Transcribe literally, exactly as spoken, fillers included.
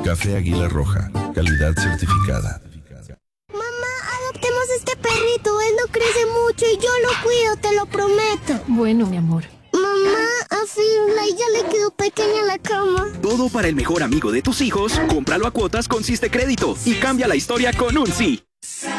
Café Águila Roja, calidad certificada. Mamá, adoptemos este perrito. Él no crece mucho y yo lo cuido, te lo prometo. Bueno, mi amor. Mamá, a Finlay ya le quedó pequeña la cama. Todo para el mejor amigo de tus hijos. Cómpralo a cuotas con Siste Crédito y cambia la historia con un sí.